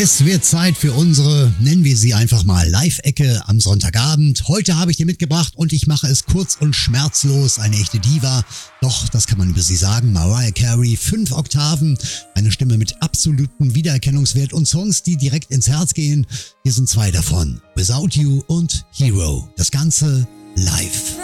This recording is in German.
Es wird Zeit für unsere, nennen wir sie einfach mal, Live-Ecke am Sonntagabend. Heute habe ich dir mitgebracht und ich mache es kurz und schmerzlos, eine echte Diva. Doch, das kann man über sie sagen, Mariah Carey, 5 Oktaven, eine Stimme mit absolutem Wiedererkennungswert und Songs, die direkt ins Herz gehen. Hier sind 2 davon, Without You und Hero. Das Ganze live.